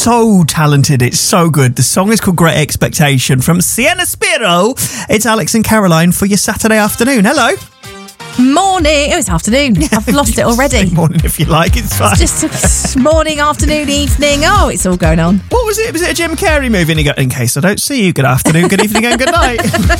so talented. It's so good. The song is called Great Expectation from Sienna Spiro. It's Alex and Caroline for your Saturday afternoon. Hello. Morning. Oh, it's afternoon. I've lost it already. Morning, if you like. It's fine. It's just morning, afternoon, evening. Oh, it's all going on. What was it? Was it a Jim Carrey movie? And he got, in case I don't see you, good afternoon, good evening, and good night.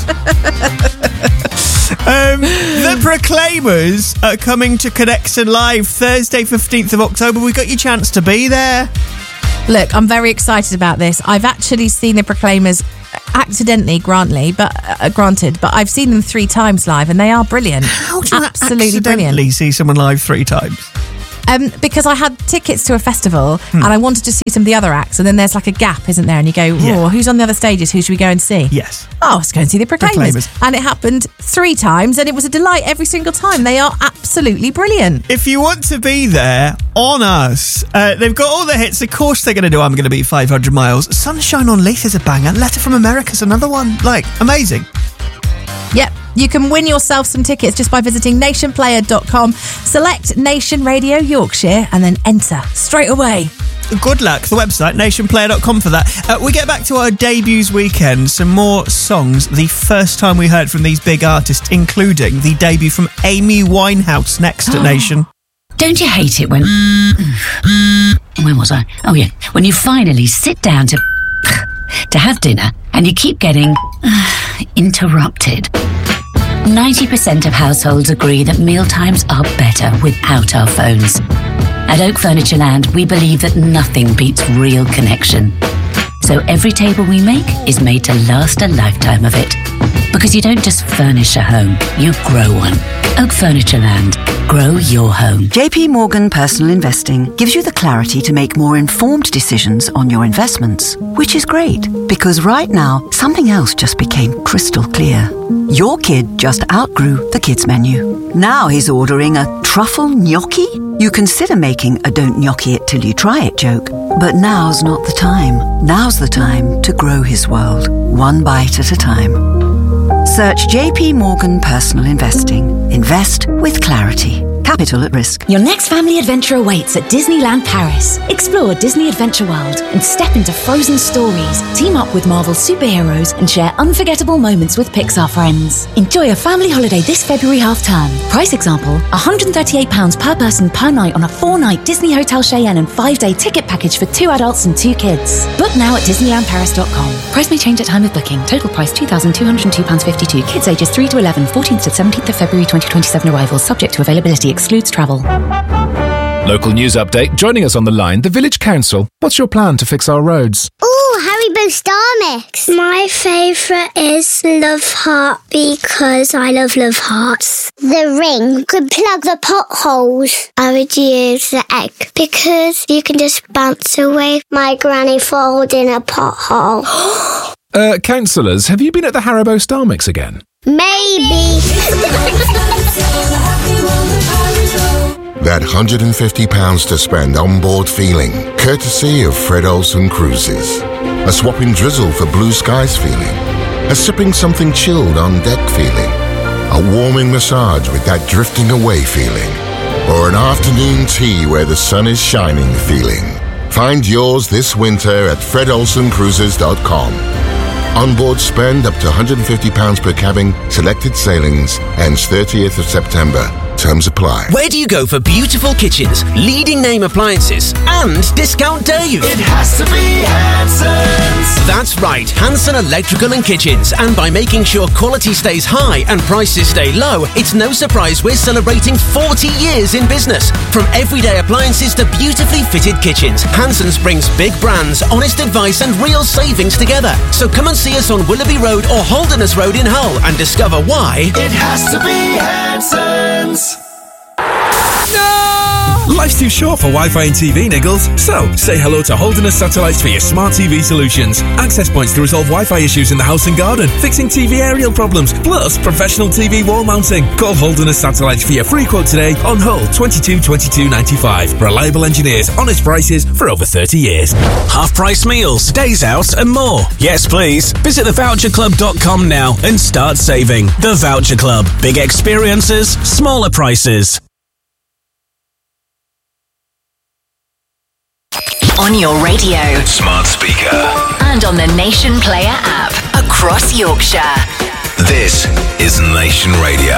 The Proclaimers are coming to Connection Live Thursday, 15th of October. We got your chance to be there. Look, I'm very excited about this. I've actually seen the Proclaimers accidentally, granted, but I've seen them 3 times live, and they are brilliant. How do you absolutely accidentally brilliant. see someone live 3 times? Because I had tickets to a festival and I wanted to see some of the other acts, and then there's like a gap, isn't there? And you go, oh, who's on the other stages? Who should we go and see? Yes. Oh, let's go and see the Proclaimers. And it happened 3 times, and it was a delight every single time. They are absolutely brilliant. If you want to be there, on us. They've got all the hits. Of course they're going to do I'm Going to Beat 500 Miles. Sunshine on Leith is a banger. Letter from America's another one. Like, amazing. Yep. You can win yourself some tickets just by visiting nationplayer.com, select Nation Radio Yorkshire, and then enter straight away. Good luck. The website, nationplayer.com for that. We get back to our debuts weekend. Some more songs. The first time we heard from these big artists, including the debut from Amy Winehouse next at Nation. Don't you hate it when... When was I? Oh, yeah. When you finally sit down to have dinner and you keep getting interrupted. 90% of households agree that mealtimes are better without our phones. At Oak Furnitureland, we believe that nothing beats real connection. So every table we make is made to last a lifetime of it. Because you don't just furnish a home, you grow one. Oak Furnitureland. Grow your home. JP Morgan Personal Investing gives you the clarity to make more informed decisions on your investments, which is great because right now something else just became crystal clear. Your kid just outgrew the kids menu. Now he's ordering a truffle gnocchi. You consider making a don't gnocchi it till you try it joke, but now's not the time. Now's the time to grow his world, one bite at a time. Search JP Morgan Personal Investing. Invest with clarity. Capital at risk. Your next family adventure awaits at Disneyland Paris. Explore Disney Adventure World and step into frozen stories. Team up with Marvel superheroes and share unforgettable moments with Pixar friends. Enjoy a family holiday this February half-term. Price example, £138 per person per night on a 4-night Disney Hotel Cheyenne and 5-day ticket package for 2 adults and 2 kids. Book now at disneylandparis.com. Price may change at time of booking. Total price £2,202.52. Kids ages 3 to 11, 14th to 17th of February 2027 arrivals. Subject to availability. Excludes travel. Local news update. Joining us on the line, the Village Council. What's your plan to fix our roads? Haribo Star Mix. My favourite is Love Heart because I love Hearts. The ring could plug the potholes. I would use the egg because you can just bounce away my granny falls in a pothole. Councillors, have you been at the Haribo Star Mix again? Maybe. That £150 to spend on board feeling, courtesy of Fred Olsen Cruises. A swapping drizzle for blue skies feeling. A sipping something chilled on deck feeling. A warming massage with that drifting away feeling. Or an afternoon tea where the sun is shining feeling. Find yours this winter at fredolsencruises.com. Onboard spend up to £150 per cabin, selected sailings, ends 30th of September. Terms apply. Where do you go for beautiful kitchens, leading name appliances, and Discount Dave? It has to be Hanson's. That's right, Hanson Electrical and Kitchens. And by making sure quality stays high and prices stay low, it's no surprise we're celebrating 40 years in business. From everyday appliances to beautifully fitted kitchens, Hanson's brings big brands, honest advice, and real savings together. So come and see us on Willoughby Road or Holderness Road in Hull and discover why it has to be Hanson's. Life's too short for Wi-Fi and TV niggles, so say hello to Holderness Satellites for your smart TV solutions. Access points to resolve Wi-Fi issues in the house and garden, fixing TV aerial problems, plus professional TV wall mounting. Call Holderness Satellites for your free quote today on Hull 22 22 95. Reliable engineers, honest prices for over 30 years. Half-price meals, days out and more. Yes, please. Visit thevoucherclub.com now and start saving. The Voucher Club. Big experiences, smaller prices. On your radio. Smart speaker. And on the Nation Player app. Across Yorkshire. This is Nation Radio.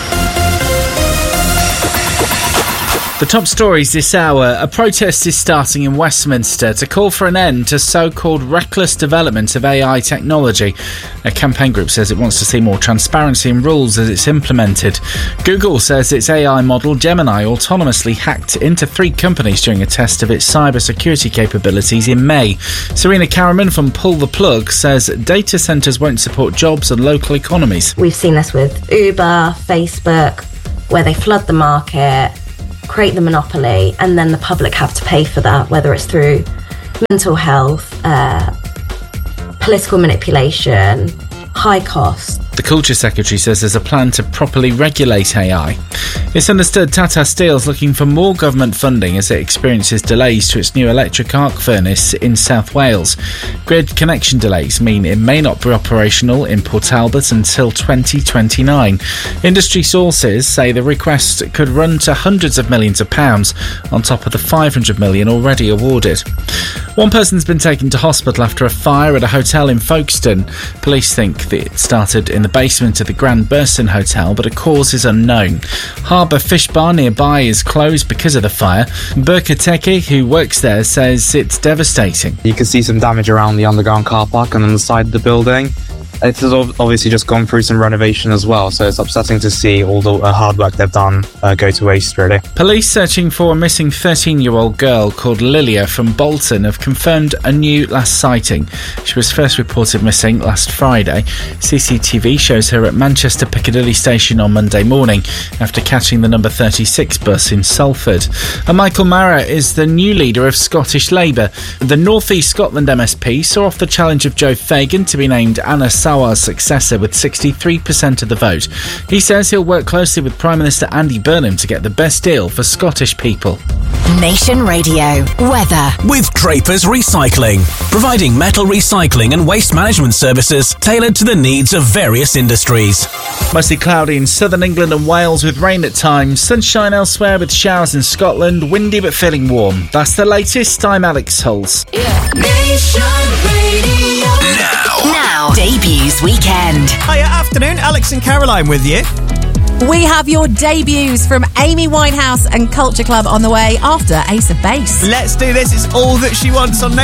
The top stories this hour. A protest is starting in Westminster to call for an end to so-called reckless development of AI technology. A campaign group says it wants to see more transparency in rules as it's implemented. Google says its AI model Gemini autonomously hacked into 3 companies during a test of its cybersecurity capabilities in May. Serena Karaman from Pull the Plug says data centres won't support jobs and local economies. We've seen this with Uber, Facebook, where they flood the market, create the monopoly, and then the public have to pay for that, whether it's through mental health, political manipulation, high cost. The Culture Secretary says there's a plan to properly regulate AI. It's understood Tata Steel's looking for more government funding as it experiences delays to its new electric arc furnace in South Wales. Grid connection delays mean it may not be operational in Port Talbot until 2029. Industry sources say the request could run to hundreds of millions of pounds on top of the 500 million already awarded. One person's been taken to hospital after a fire at a hotel in Folkestone. Police think that it started in the basement of the Grand Burson Hotel, but a cause is unknown. Harbour Fish Bar nearby is closed because of the fire. Burka Teki, who works there, says it's devastating. You can see some damage around the underground car park and on the side of the building. It has obviously just gone through some renovation as well, so it's upsetting to see all the hard work they've done go to waste, really. Police searching for a missing 13-year-old girl called Lilia from Bolton have confirmed a new last sighting. She was first reported missing last Friday. CCTV shows her at Manchester Piccadilly Station on Monday morning after catching the number 36 bus in Salford. And Michael Marrott is the new leader of Scottish Labour. The North East Scotland MSP saw off the challenge of Joe Fagan to be named Anna Sawar's successor with 63% of the vote. He says he'll work closely with Prime Minister Andy Burnham to get the best deal for Scottish people. Nation Radio. Weather. With Drapers Recycling, providing metal recycling and waste management services tailored to the needs of various industries. Mostly cloudy in southern England and Wales with rain at times. Sunshine elsewhere with showers in Scotland. Windy but feeling warm. That's the latest. I'm Alex Hulse. Nation Radio. Now. Debuts Weekend. Hiya, afternoon. Alex and Caroline with you. We have your debuts from Amy Winehouse and Culture Club on the way after Ace of Base. Let's do this. It's all that she wants on